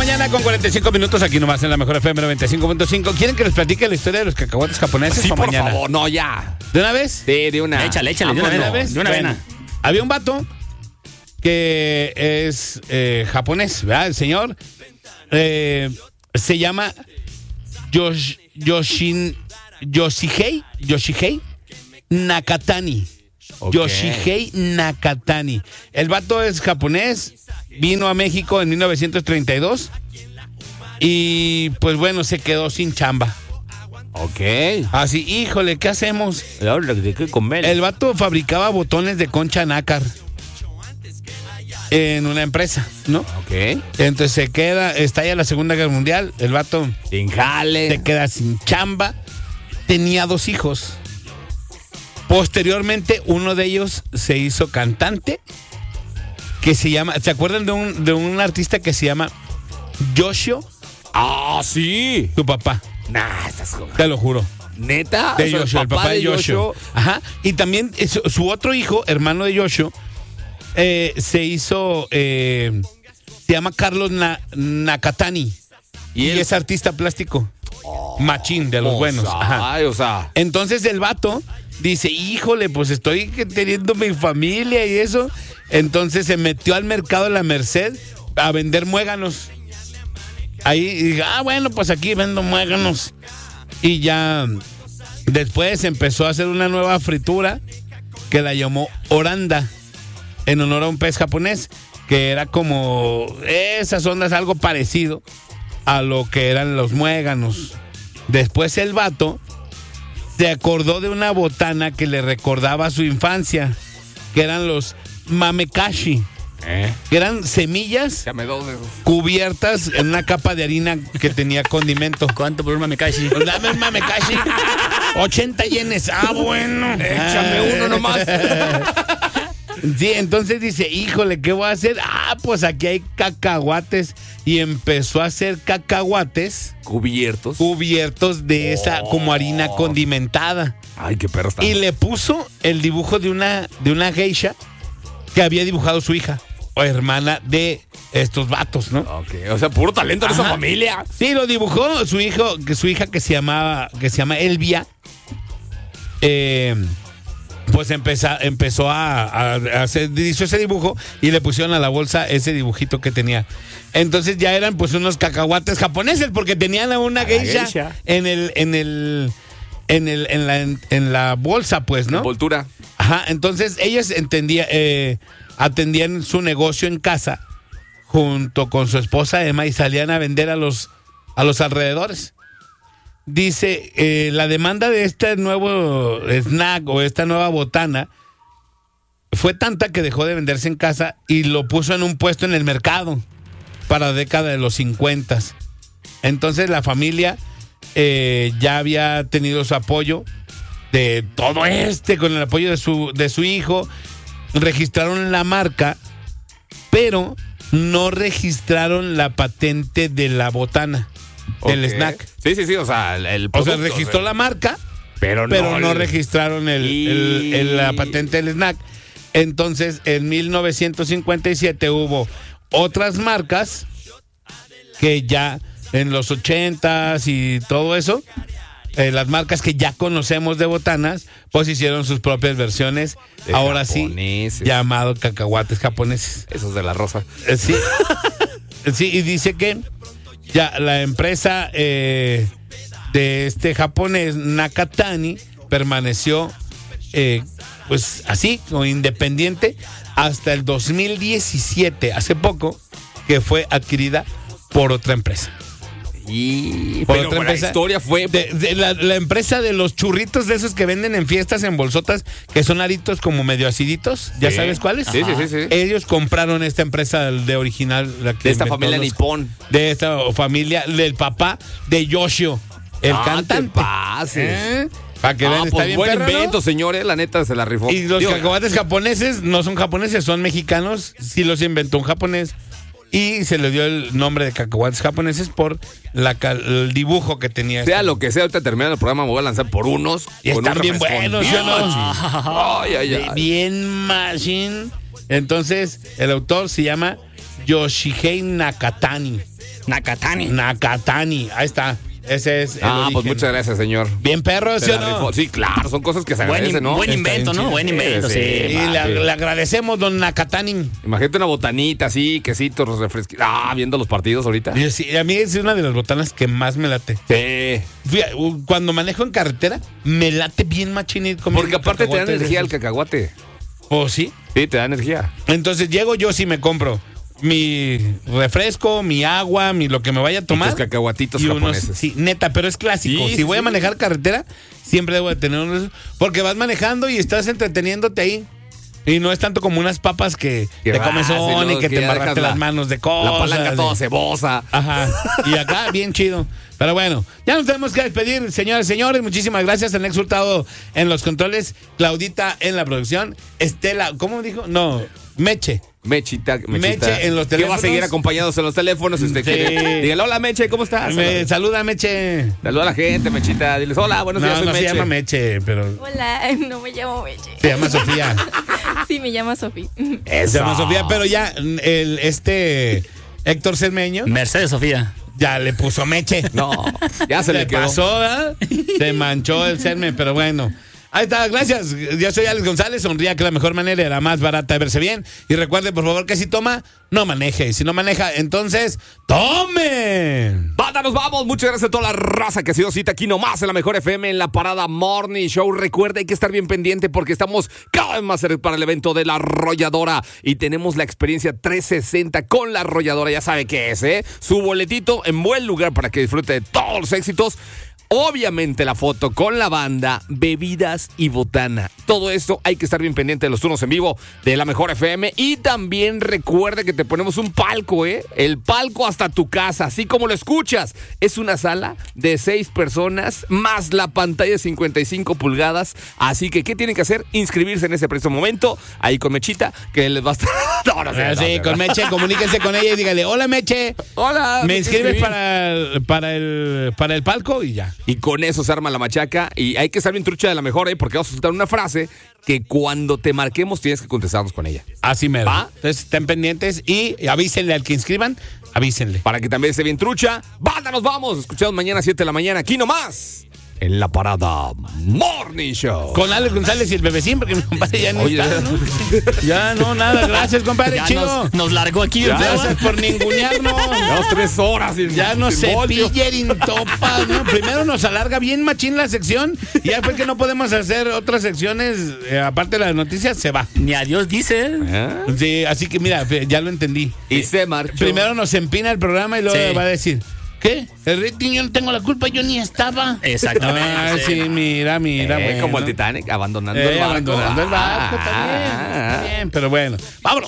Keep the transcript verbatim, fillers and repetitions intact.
mañana con cuarenta y cinco minutos, aquí nomás en la mejor F M noventa y cinco punto cinco. ¿Quieren que les platique la historia de los cacahuates japoneses Sí, o por mañana? favor, no, ya. ¿De una vez? Sí, de una. Échale, échale, de Ah, una ¿de una vez. vez? De una Bueno, vez. había un vato que es eh, japonés, ¿verdad? El señor eh, se llama Yosh, Yoshin, Yoshihei, Yoshihei Nakatani. Okay. Yoshihei Nakatani. El vato es japonés, vino a México en mil novecientos treinta y dos y pues bueno, se quedó sin chamba. Ok. Así, híjole, ¿qué hacemos? Ahora, ¿de qué comer? El vato fabricaba botones de concha nácar en una empresa, ¿no? Ok. Entonces se queda, estalla la Segunda Guerra Mundial, el vato Sin jale. se queda sin chamba, tenía dos hijos. Posteriormente, uno de ellos se hizo cantante, que se llama, ¿se acuerdan de un, de un artista que se llama Yoshio? Ah, sí. Tu papá, Nah, estás jugando. te lo juro. ¿Neta? De O sea, Yoshio, el papá de Yoshio. Ajá. Y también su, su otro hijo, hermano de Yoshio, eh, se hizo, eh, se llama Carlos Na- Nakatani. Y, Y él- es artista plástico. Machín, de los O buenos. sea, Ajá. Ay, o sea. Entonces el vato dice, híjole, pues estoy teniendo mi familia y eso. Entonces se metió al mercado de la Merced a vender muéganos. Ahí dije, ah, bueno, pues aquí vendo muéganos. Y ya después empezó a hacer una nueva fritura que la llamó Oranda, en honor a un pez japonés, que era como esas ondas, algo parecido a lo que eran los muéganos. Después el vato se acordó de una botana que le recordaba su infancia, que eran los mamekashi, ¿Eh? que eran semillas Dame dos de esos. cubiertas en una capa de harina que tenía condimento. ¿Cuánto por un mamekashi? Dame un mamekashi. ochenta yenes. Ah, bueno. Échame uno nomás. Sí, entonces dice, híjole, ¿qué voy a hacer? Ah, pues aquí hay cacahuates. Y empezó a hacer cacahuates Cubiertos. cubiertos de esa como harina condimentada. Ay, qué perro está. Y le puso el dibujo de una, de una geisha que había dibujado su hija o hermana de estos vatos, ¿no? Ok, o sea, puro talento de esa Ajá. familia. Sí, lo dibujó su hijo, que su hija que se llamaba, que se llama Elvia. Eh, pues empezó, empezó a, a, a hacer, hizo ese dibujo y le pusieron a la bolsa ese dibujito que tenía. Entonces ya eran pues unos cacahuates japoneses porque tenían a una A la geisha, geisha. en el, en el, en el, en la, en, en la bolsa, pues, ¿no? Envoltura. Ajá, entonces ellas entendía, eh, atendían su negocio en casa junto con su esposa Emma y salían a vender a los, a los alrededores. Dice, eh, la demanda de este nuevo snack o esta nueva botana fue tanta que dejó de venderse en casa y lo puso en un puesto en el mercado para la década de los cincuenta. Entonces la familia eh, ya había tenido su apoyo de todo este, con el apoyo de su, de su hijo. Registraron la marca, pero no registraron la patente de la botana, del Ok. snack. Sí, sí, sí, o sea, el, el O producto, sea, registró o sea, la marca, pero no, pero no el- registraron el, Y- el- el- la patente del snack. Entonces, en mil novecientos cincuenta y siete hubo otras marcas que ya en los ochentas y todo eso, eh, las marcas que ya conocemos de botanas, pues hicieron sus propias versiones, De ahora sí, japoneses. llamado cacahuates japoneses. Esos de la rosa. Eh, Sí, sí, y dice que ya la empresa eh, de este japonés, Nakatani, permaneció eh, pues así, como independiente, hasta el dos mil diecisiete, hace poco, que fue adquirida por otra empresa. Y Por pero otra la empresa. historia fue De, de la, la empresa de los churritos de esos que venden en fiestas en bolsotas, que son aritos como medio aciditos, ¿ya Sí. sabes cuáles? Sí, sí, sí, sí. Ellos compraron esta empresa de original. La que de esta inventó familia los- nipón. De esta familia, del papá de Yoshio, el Ah, cantante. te pases. ¿Eh? Para que Ah, vean, está pues bien buen perro, ¿no? invento, señores, la neta se la rifó. Y los Digo, cacahuates japoneses no son japoneses, son mexicanos. Sí los inventó un japonés. Y se le dio el nombre de cacahuates japoneses por la, ca- el dibujo que tenía. sea este. lo que sea, ahorita terminando el programa me voy a lanzar por unos. Y con están un bien refrescón buenos, ¿sí o no? machín. Ay, ay, ay. Bien machine. Entonces, el autor se llama Yoshihei Nakatani. Nakatani. Nakatani, ahí está. Ese es el Ah, origen. pues muchas gracias, señor. Bien perro, Se ¿sí o la no? rifó. Sí, claro, son cosas que se Buen, agradecen, ¿no? buen Está invento, bien ¿no? chido. Buen invento, Sí, sí. Y sí. le, le agradecemos, don Nakatani. Imagínate una botanita así, quesitos, refresquitos. Ah, viendo los partidos ahorita. Y sí, a mí es una de las botanas que más me late. Sí. Fíjate, u- cuando manejo en carretera, me late bien machinito comiendo Porque aparte te da cacahuates de energía el esos. cacahuate. ¿Oh, sí? Sí, te da energía. Entonces llego yo sí me compro mi refresco, mi agua, mi lo que me vaya a tomar. Tus cacahuatitos y unos- japoneses. sí, neta, pero es clásico. Sí, si sí, voy a sí. manejar carretera, siempre debo de tener unos. Porque vas manejando y estás entreteniéndote ahí. Y no es tanto como unas papas que Que te vas, comes y son luego y que que te ya embarraste dejas las la- manos de cosas. La palanca de- toda cebosa. Ajá. Y acá, bien chido. Pero bueno, ya nos tenemos que despedir, señoras y señores. Muchísimas gracias. El exultado en los controles, Claudita en la producción, Estela, ¿cómo dijo? No, Meche. Mechita, Mechita. Meche en los Que va a teléfonos. seguir acompañados en los teléfonos. Si usted Sí. quiere. Dígale, hola, Meche, ¿cómo estás? Me saluda Meche. Saluda a la gente, Mechita. Diles, hola, buenos días, No, soy no se Meche. llama Meche, pero Hola, no me llamo Meche. se llama Sofía. Sí, me llama Sofía. Se llama Sofía, pero ya el este Héctor Cermeño Mercedes Sofía. ya le puso Meche. No, ya se le, le quedó. pasó, ¿verdad? Se manchó el Cerme, pero bueno. Ahí está, gracias. Yo soy Alex González. Sonría que la mejor manera era más barata de verse bien. Y recuerde, por favor, que si toma, no maneje. Y si no maneja, entonces, ¡tome! Banda, nos vamos. Muchas gracias a toda la raza que ha sido cita aquí nomás en la mejor F M en la parada Morning Show. Recuerda, hay que estar bien pendiente porque estamos cada vez más cerca para el evento de la Arrolladora y tenemos la experiencia trescientos sesenta con la Arrolladora. Ya sabe qué es, ¿eh? Su boletito en buen lugar para que disfrute de todos los éxitos. Obviamente la foto con la banda, bebidas y botana. Todo esto hay que estar bien pendiente de los turnos en vivo de la mejor F M. Y también recuerde que te ponemos un palco, ¿eh? El palco hasta tu casa, así como lo escuchas. Es una sala de seis personas más la pantalla de cincuenta y cinco pulgadas. Así que, ¿qué tienen que hacer? Inscribirse en ese preciso momento. Ahí con Mechita, que les va a estar... No, no sé, Ah, no sí, sé, con no. Meche, comuníquense con ella y dígale, hola Meche, Hola. me inscribes inscribí. para el, para el para el palco y ya. Y con eso se arma la machaca. Y hay que estar bien trucha de la mejor, ¿eh? Porque vamos a soltar una frase que cuando te marquemos tienes que contestarnos con ella. Así mero. ¿Va? Entonces estén pendientes y avísenle al que inscriban, avísenle. Para que también esté bien trucha. ¡Banda, nos vamos! Escuchamos mañana a siete de la mañana, aquí nomás, en la parada Morning Show. Con Alex González y el bebecín, porque mi compadre ya no Oye, está, ¿no? Ya no, nada, gracias, compadre, Ya chido. nos, nos largó aquí. Ya. ¿verdad? Gracias por ningunearnos. Llevamos tres horas sin, Ya no sin se voltio. pillen topas, ¿no? Primero nos alarga bien machín la sección y ya fue que no podemos hacer otras secciones, eh, aparte de las noticias, se va. Ni a Dios dice. ¿Eh? Sí, así que mira, ya lo entendí. Y se marchó. Primero nos empina el programa y luego Sí. va a decir, ¿qué? El rating yo no tengo la culpa, yo ni estaba. Exactamente. Ah, sí, mira, mira. Eh, bueno. como el Titanic, abandonando Eh, el barco. abandonando el barco Ah, también. ah, Está bien, pero bueno. Vámonos.